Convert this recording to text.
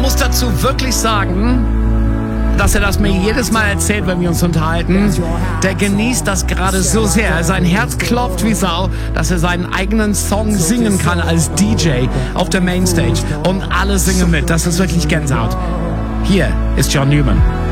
muss dazu wirklich sagen, dass er das mir jedes Mal erzählt, wenn wir uns unterhalten. Der genießt das gerade so sehr. Sein Herz klopft wie Sau, dass er seinen eigenen Song singen kann als DJ auf der Mainstage. Und alle singen mit. Das ist wirklich Gänsehaut. Hier ist John Newman.